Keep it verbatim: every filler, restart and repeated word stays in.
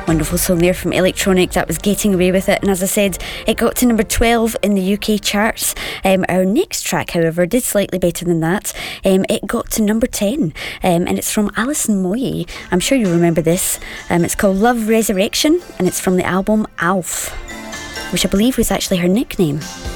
Wonderful song there from Electronic. That was Getting Away With It, and as I said, it got to number twelve in the U K charts. Um, our next track, however, did slightly better than that. Um, it got to number ten, um, and it's from Alison Moyet. I'm sure you remember this. Um, it's called Love Resurrection, and it's from the album Alf, which I believe was actually her nickname.